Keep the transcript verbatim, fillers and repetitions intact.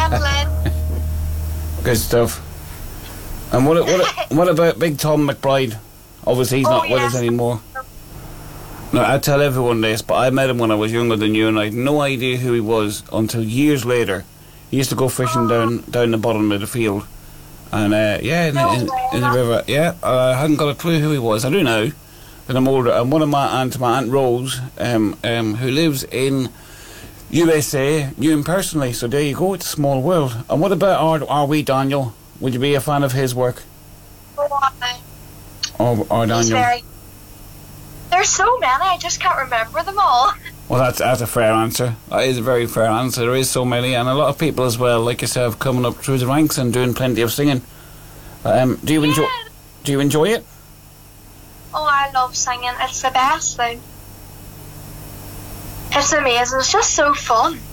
Lynn. Good stuff. And what what what about Big Tom McBride? Obviously he's Oh, not with yes. us anymore. No, I tell everyone this, but I met him when I was younger than you, and I had no idea who he was until years later. He used to go fishing down down the bottom of the field, and uh, yeah, in, No in, way. in the river. Yeah, I hadn't got a clue who he was. I do now that I'm older. And one of my aunts, my aunt Rose, um, um, who lives in U S A, knew him personally. So there you go. It's a small world. And what about our our wee Daniel? Would you be a fan of his work? Oh, Or, or he's Daniel? very... There's so many, I just can't remember them all. Well, that's, that's a fair answer. That is a very fair answer. There is so many, and a lot of people as well, like yourself, coming up through the ranks and doing plenty of singing. Um, do you enjoy? Yeah. Do you enjoy it? Oh, I love singing. It's the best thing. It's amazing. It's just so fun.